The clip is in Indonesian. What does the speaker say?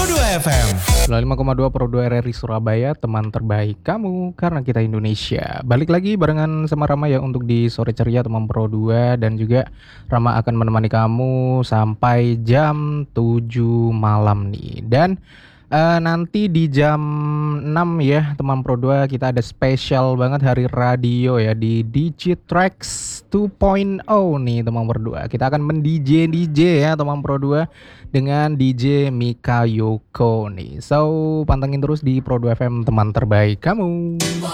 FM. 95,2 Pro 2 RRI Surabaya, teman terbaik kamu karena kita Indonesia. Balik lagi barengan sama Rama ya untuk di sore ceria teman Pro 2, dan juga Rama akan menemani kamu sampai jam 7 malam nih. Dan nanti di jam 6 ya teman Pro 2, kita ada spesial banget hari radio ya di Digitrax 2.0 nih teman Pro 2. Kita akan men-DJ ya teman Pro 2 dengan DJ Mika Yoko nih. So pantengin terus di Pro 2 FM, teman terbaik kamu.